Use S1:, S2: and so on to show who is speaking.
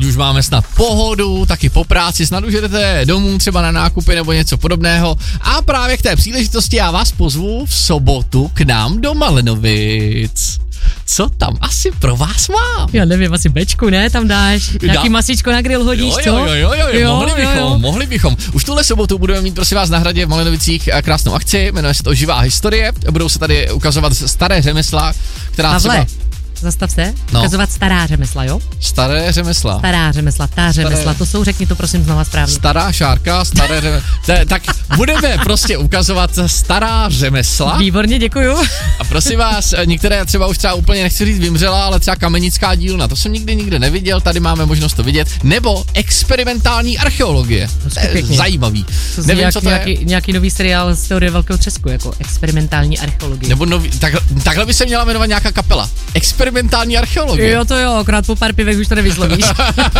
S1: už máme snad pohodu, taky po práci, snad už jdete domů třeba na nákupy nebo něco podobného. A právě k té příležitosti já vás pozvu v sobotu k nám do Malenovic. Co tam asi pro vás mám?
S2: Já nevím, asi bečku, ne? Tam dáš nějaký masíčko na grill hodíš, co?
S1: Jo, mohli bychom. Už tuhle sobotu budeme mít, prosím vás, na hradě v Malenovicích krásnou akci, jmenuje se to Živá historie. Budou se tady ukazovat staré řemesla, která
S2: Pavle,
S1: třeba...
S2: zastav se, ukazovat stará řemesla, jo?
S1: Staré řemesla.
S2: Stará řemesla, ta řemesla, to jsou, řekni to prosím znova správně.
S1: Stará šárka, staré řemesla. Tak budeme prostě ukazovat stará řemesla.
S2: Výborně, děkuju.
S1: A prosím vás, některé třeba už třeba úplně nechci říct vymřela, ale třeba kamenická dílna, to jsem nikdy neviděl, tady máme možnost to vidět. Nebo experimentální archeologie. To je zajímavý.
S2: Nevím, co to je. Nějaký nový seriál z teorie velkého třesku, jako experimentální archeologie.
S1: Nebo takhle by se měla jmenovat nějaká kapela. Experimentální archeologie.
S2: Jo, to jo, akorát po pár pivech už to nevyslovíš.